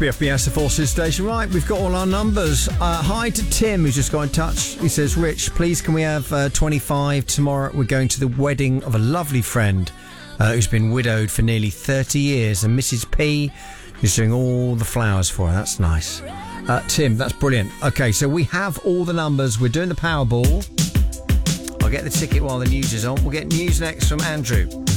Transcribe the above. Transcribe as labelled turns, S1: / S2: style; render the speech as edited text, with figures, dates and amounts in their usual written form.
S1: BFBS, the Forces station. Right, we've got all our numbers. Hi to Tim, who's just got in touch. He says, Rich, please can we have 25 tomorrow? We're going to the wedding of a lovely friend who's been widowed for nearly 30 years, and Mrs. P is doing all the flowers for her. That's nice. Tim, that's brilliant. Okay, so we have all the numbers. We're doing the Powerball. I'll get the ticket while the news is on. We'll get news next from Andrew.